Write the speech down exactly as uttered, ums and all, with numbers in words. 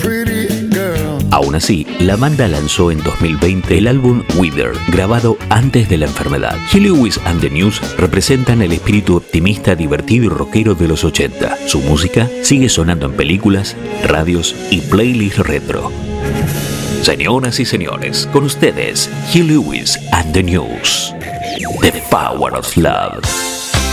Aún así, la banda lanzó en dos mil veinte el álbum Wither, grabado antes de la enfermedad. Huey Lewis and the News representan el espíritu optimista, divertido y rockero de los ochenta. Su música sigue sonando en películas, radios y playlists retro. Señoras y señores, con ustedes, Huey Lewis and the News. The Power of Love.